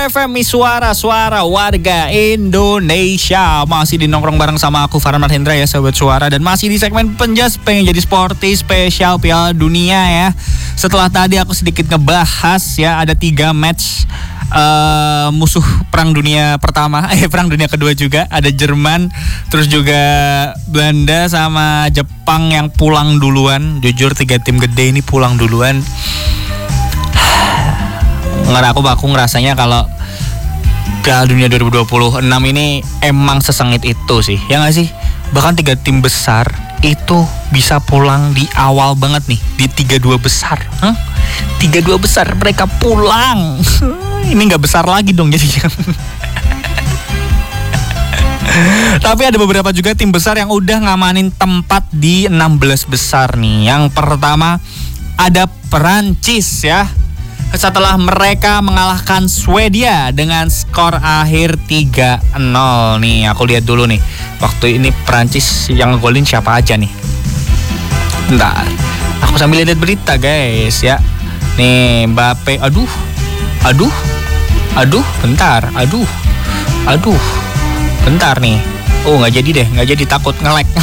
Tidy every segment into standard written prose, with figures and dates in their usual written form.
FMI suara-suara warga Indonesia. Masih di nongkrong bareng sama aku Farhan Marhendra ya Sobat Suara. Dan masih di segmen Penjas pengen jadi sporty spesial Piala Dunia ya. Setelah tadi aku sedikit ngebahas ya, ada 3 match musuh perang dunia pertama, perang dunia kedua juga. Ada Jerman, terus juga Belanda sama Jepang yang pulang duluan. Jujur 3 tim gede ini pulang duluan. Aku ngerasanya kalau Piala Dunia 2026 ini emang sesengit itu sih, ya nggak sih? Bahkan 3 tim besar itu bisa pulang di awal banget nih, di 32 besar. 32 besar mereka pulang. Ini nggak besar lagi dong jadinya. Tapi ada beberapa juga tim besar yang udah ngamanin tempat di 16 besar nih. Yang pertama ada Perancis ya. Setelah mereka mengalahkan Swedia dengan skor akhir 3-0 nih. Aku lihat dulu nih. Waktu ini Perancis yang ngegolin siapa aja nih. Bentar, aku sambil lihat berita guys ya. Nih Mbappe, aduh, bentar, bentar nih. Oh nggak jadi deh, nggak jadi, takut nge-lag.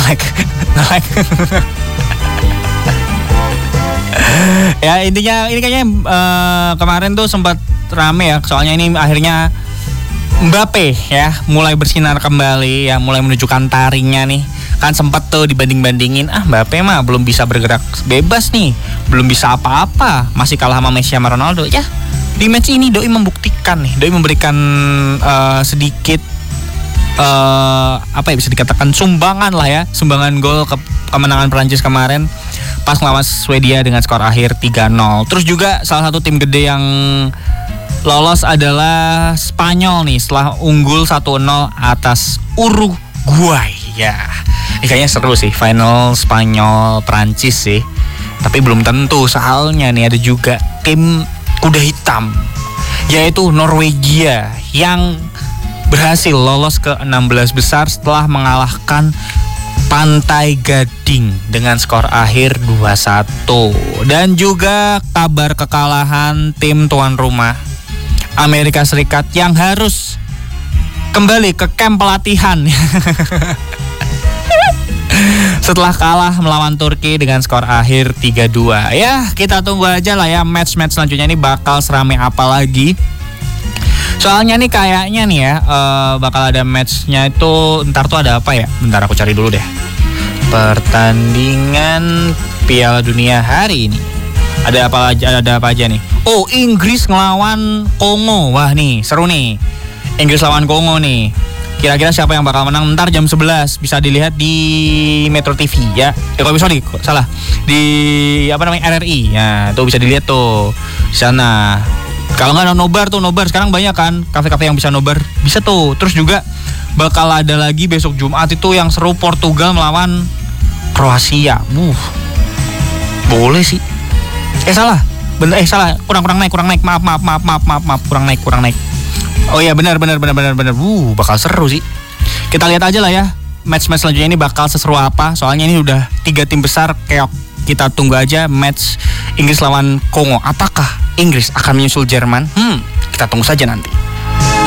Ya intinya ini kayaknya kemarin tuh sempat rame ya, soalnya ini akhirnya Mbappe ya mulai bersinar kembali ya, mulai menunjukkan taringnya nih. Kan sempat tuh dibanding-bandingin, Mbappe mah belum bisa bergerak bebas nih, belum bisa apa-apa, masih kalah sama Messi sama Ronaldo. Ya di match ini Doi membuktikan nih, Doi memberikan sedikit apa ya, bisa dikatakan sumbangan lah ya, sumbangan gol ke kemenangan Perancis kemarin pas melawan Swedia dengan skor akhir 3-0. Terus juga salah satu tim gede yang lolos adalah Spanyol nih setelah unggul 1-0 atas Uruguay ya. Ini kayaknya seru sih final Spanyol Perancis sih. Tapi belum tentu, soalnya nih ada juga tim kuda hitam yaitu Norwegia yang berhasil lolos ke 16 besar setelah mengalahkan Pantai Gading dengan skor akhir 2-1. Dan juga kabar kekalahan tim tuan rumah Amerika Serikat yang harus kembali ke kamp pelatihan setelah kalah melawan Turki dengan skor akhir 3-2. Ya kita tunggu aja lah ya, match-match selanjutnya ini bakal serame apa lagi. Soalnya nih kayaknya nih ya bakal ada matchnya itu, ntar tuh ada apa ya? Bentar aku cari dulu deh. Pertandingan Piala Dunia hari ini ada apa aja nih? Oh, Inggris ngelawan Kongo. Wah nih seru nih, Inggris lawan Kongo nih. Kira-kira siapa yang bakal menang? Ntar jam 11 bisa dilihat di Metro TV ya. Kalau sorry salah, di RRI ya, tuh bisa dilihat tuh di sana. Kalau nggak nobar sekarang banyak kan kafe-kafe yang bisa nobar, bisa tuh. Terus juga bakal ada lagi besok Jumat itu yang seru, Portugal melawan Kroasia. Boleh sih. Salah, kurang naik. Maaf, kurang naik. Oh iya benar. Bakal seru sih. Kita lihat aja lah ya, match-match selanjutnya ini bakal seseru apa. Soalnya ini udah 3 tim besar keok. Kita tunggu aja match Inggris lawan Kongo. Apakah Inggris akan menyusul Jerman? Kita tunggu saja nanti.